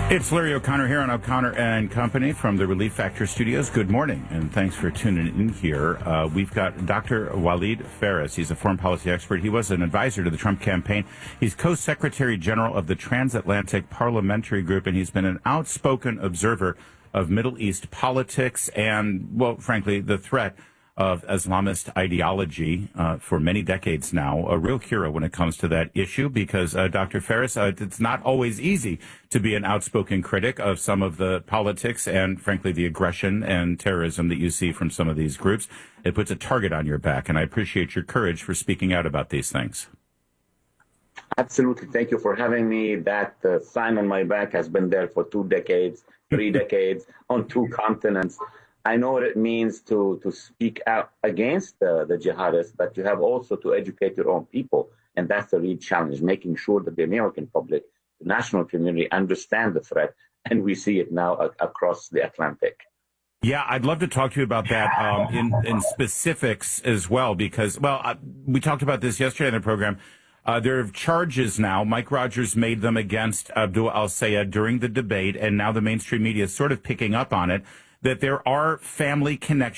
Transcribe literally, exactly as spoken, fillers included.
It's Larry O'Connor here on O'Connor and Company from the Relief Factor Studios. Good morning, and thanks for tuning in here. Uh, we've got Doctor Walid Phares. He's a foreign policy expert. He was an advisor to the Trump campaign. He's co-secretary general of the Transatlantic Parliamentary Group, and he's been an outspoken observer of Middle East politics and, well, frankly, the threat of Islamist ideology uh, for many decades now, a real hero when it comes to that issue, because, uh, Doctor Phares, uh, it's not always easy to be an outspoken critic of some of the politics and, frankly, the aggression and terrorism that you see from some of these groups. It puts a target on your back, and I appreciate your courage for speaking out about these things. Absolutely. Thank you for having me. That uh, sign on my back has been there for two decades, three decades, on two continents. I know what it means to, to speak out against uh, the jihadists, but you have also to educate your own people. And that's the real challenge, making sure that the American public, the national community, understand the threat. And we see it now a- across the Atlantic. Yeah, I'd love to talk to you about that um, in, in specifics as well, because, well, uh, we talked about this yesterday in the program. Uh, there are charges now. Mike Rogers made them against Abdul al-Sayed during the debate, and now the mainstream media is sort of picking up on it, that there are family connections